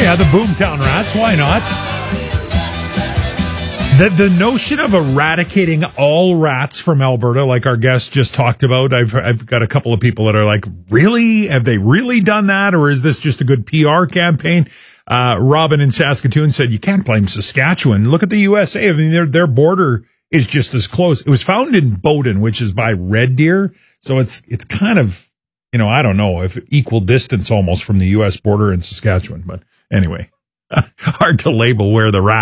yeah, the Boomtown Rats. Why not? The notion of eradicating all rats from Alberta, like our guest just talked about, I've got a couple of people that are like, really? Have they really done that? Or is this just a good PR campaign? Robin in Saskatoon said, you can't blame Saskatchewan. Look at the USA. I mean, their border is just as close. It was found in Bowden, which is by Red Deer. So it's kind of, I don't know, if equal distance almost from the U.S. border in Saskatchewan. But anyway, hard to label where the rat